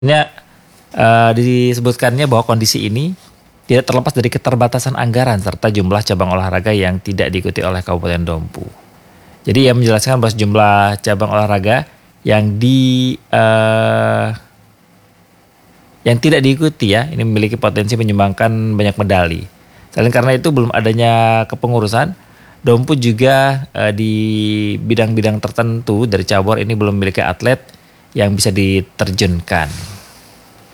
Disebutkannya bahwa kondisi ini tidak terlepas dari keterbatasan anggaran serta jumlah cabang olahraga yang tidak diikuti oleh Kabupaten Dompu. Jadi ia menjelaskan bahwa jumlah cabang olahraga yang tidak diikuti ya, ini memiliki potensi menyumbangkan banyak medali. Selain karena itu belum adanya kepengurusan, Dompu juga di bidang-bidang tertentu dari cabur ini belum memiliki atlet yang bisa diterjunkan.